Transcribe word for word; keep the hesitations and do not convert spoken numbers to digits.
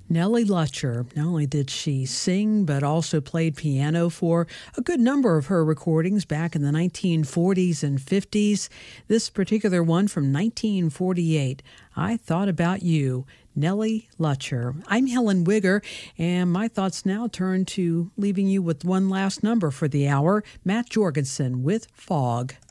Nellie Lutcher, not only did she sing, but also played piano for a good number of her recordings back in the nineteen forties and fifties. This particular one from nineteen forty-eight, I Thought About You, Nellie Lutcher. I'm Helen Wigger, and my thoughts now turn to leaving you with one last number for the hour, Matt Jorgensen with Fog.